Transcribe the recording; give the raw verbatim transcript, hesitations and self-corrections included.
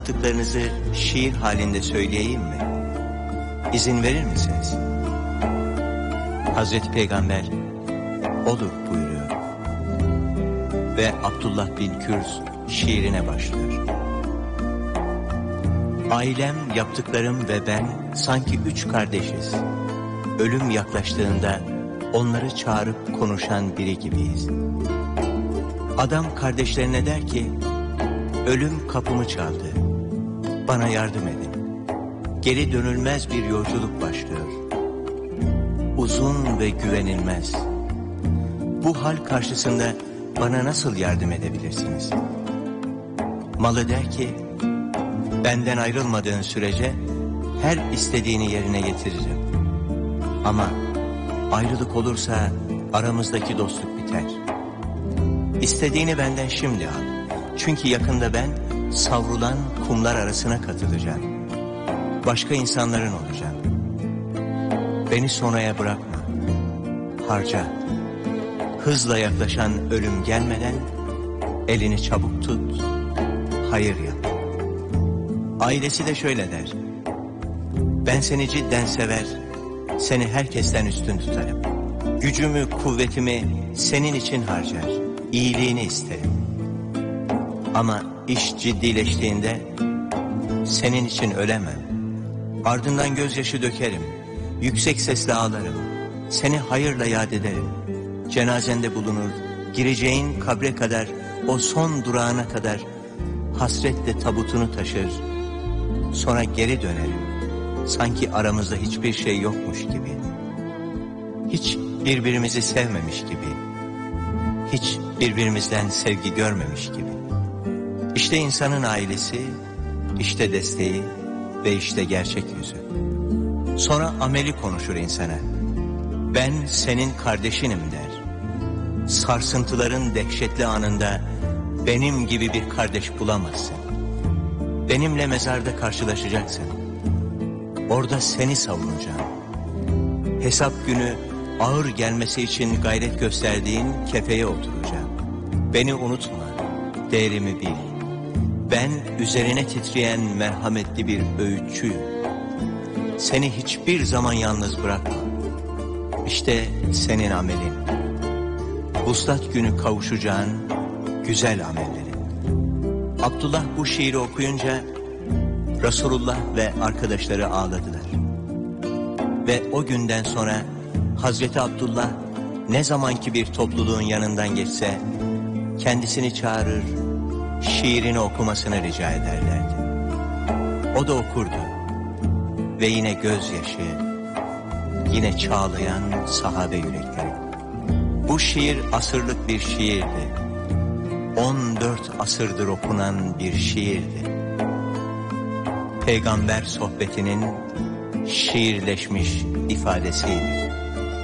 Anlattıklarınızı şiir halinde söyleyeyim mi? İzin verir misiniz? Hazreti Peygamber olur buyuruyor. Ve Abdullah bin Kürz şiirine başlıyor. Ailem, yaptıklarım ve ben sanki üç kardeşiz. Ölüm yaklaştığında onları çağırıp konuşan biri gibiyiz. Adam kardeşlerine der ki, ölüm kapımı çaldı. Bana yardım edin. Geri dönülmez bir yolculuk başlıyor. Uzun ve güvenilmez. Bu hal karşısında bana nasıl yardım edebilirsiniz? Malı der ki, benden ayrılmadığın sürece her istediğini yerine getiririm. Ama ayrılık olursa aramızdaki dostluk biter. İstediğini benden şimdi al. Çünkü yakında ben savrulan kumlar arasına katılacağım. Başka insanların olacağım. Beni sonraya bırakma. Harca. Hızla yaklaşan ölüm gelmeden elini çabuk tut. Hayır yap. Ailesi de şöyle der. Ben seni cidden sever, seni herkesten üstün tutarım. Gücümü, kuvvetimi senin için harcar. İyiliğini isterim. Ama iş ciddileştiğinde senin için ölemem. Ardından gözyaşı dökerim. Yüksek sesle ağlarım. Seni hayırla yad ederim. Cenazende bulunur. Gireceğin kabre kadar, o son durağına kadar hasretle tabutunu taşır. Sonra geri dönerim. Sanki aramızda hiçbir şey yokmuş gibi. Hiç birbirimizi sevmemiş gibi. Hiç birbirimizden sevgi görmemiş gibi. İşte insanın ailesi, işte desteği ve işte gerçek yüzü. Sonra ameli konuşur insana. Ben senin kardeşinim der. Sarsıntıların dehşetli anında benim gibi bir kardeş bulamazsın. Benimle mezarda karşılaşacaksın. Orada seni savunacağım. Hesap günü ağır gelmesi için gayret gösterdiğin kefeye oturacağım. Beni unutma, değerimi bil. Ben üzerine titreyen merhametli bir öğütçüyüm. Seni hiçbir zaman yalnız bırakmam. İşte senin amelin. Vuslat günü kavuşacağın güzel amellerin. Abdullah bu şiiri okuyunca Resulullah ve arkadaşları ağladılar. Ve o günden sonra Hazreti Abdullah ne zamanki bir topluluğun yanından geçse kendisini çağırır, şiirini okumasını rica ederlerdi. O da okurdu. Ve yine gözyaşı, yine çağlayan sahabe yürekleri. Bu şiir asırlık bir şiirdi. on dört asırdır okunan bir şiirdi. Peygamber sohbetinin şiirleşmiş ifadesiydi.